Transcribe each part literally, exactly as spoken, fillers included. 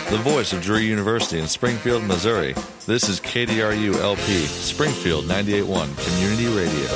the voice of Drury University in Springfield, Missouri. This is K D R U L P, Springfield ninety-eight point one Community Radio.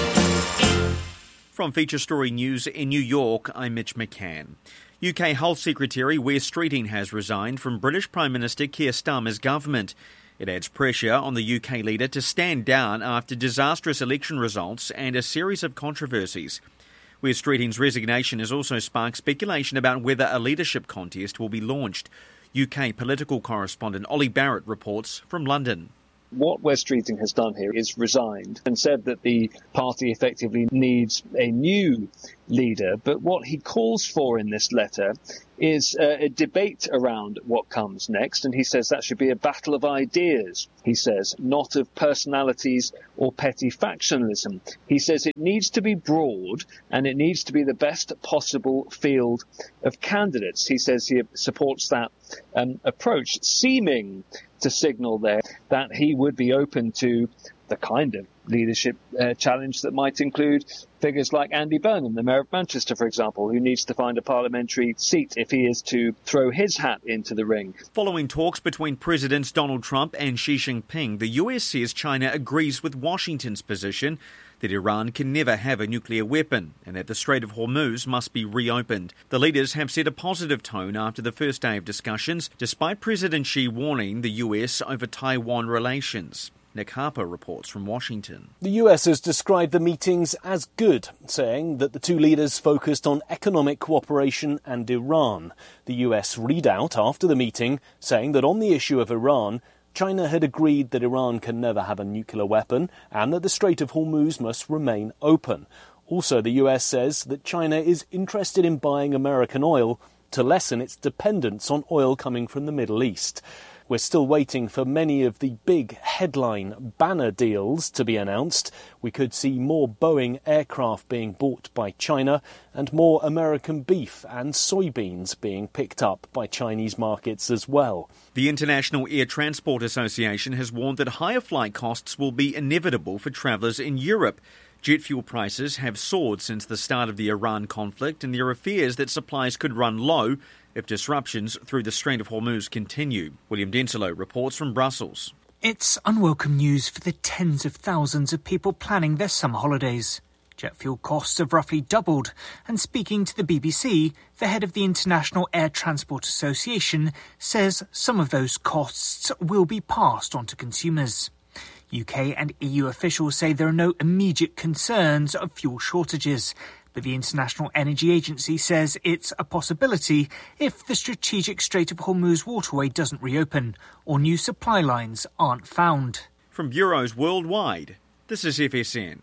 From Feature Story News in New York, I'm Mitch McCann. U K Health Secretary Wes Streeting has resigned from British Prime Minister Keir Starmer's government. It adds pressure on the U K leader to stand down after disastrous election results and a series of controversies. Wes Streeting's resignation has also sparked speculation about whether a leadership contest will be launched. U K political correspondent Ollie Barrett reports from London. What Wes Streeting has done here is resigned and said that the party effectively needs a new leader. But what he calls for in this letter is uh, a debate around what comes next. And he says that should be a battle of ideas, he says, not of personalities or petty factionalism. He says it needs to be broad and it needs to be the best possible field of candidates. He says he supports that um, approach, seeming to signal there that he would be open to the kind of leadership uh, challenge that might include figures like Andy Burnham, the Mayor of Manchester, for example, who needs to find a parliamentary seat if he is to throw his hat into the ring. Following talks between Presidents Donald Trump and Xi Jinping, the U S says China agrees with Washington's position that Iran can never have a nuclear weapon and that the Strait of Hormuz must be reopened. The leaders have set a positive tone after the first day of discussions, despite President Xi warning the U S over Taiwan relations. Nick Harper reports from Washington. The U S has described the meetings as good, saying that the two leaders focused on economic cooperation and Iran. The U S readout after the meeting saying that on the issue of Iran, China had agreed that Iran can never have a nuclear weapon and that the Strait of Hormuz must remain open. Also, the U S says that China is interested in buying American oil to lessen its dependence on oil coming from the Middle East. We're still waiting for many of the big headline banner deals to be announced. We could see more Boeing aircraft being bought by China and more American beef and soybeans being picked up by Chinese markets as well. The International Air Transport Association has warned that higher flight costs will be inevitable for travellers in Europe. Jet fuel prices have soared since the start of the Iran conflict, and there are fears that supplies could run low if disruptions through the Strait of Hormuz continue. William Denslow reports from Brussels. It's unwelcome news for the tens of thousands of people planning their summer holidays. Jet fuel costs have roughly doubled, and speaking to the B B C, the head of the International Air Transport Association says some of those costs will be passed on to consumers. U K and E U officials say there are no immediate concerns of fuel shortages, but the International Energy Agency says it's a possibility if the strategic Strait of Hormuz waterway doesn't reopen or new supply lines aren't found. From bureaus worldwide, this is F S N.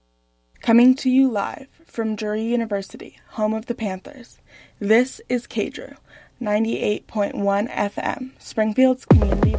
Coming to you live from Drury University, home of the Panthers, this is K D R U, ninety-eight point one F M, Springfield's community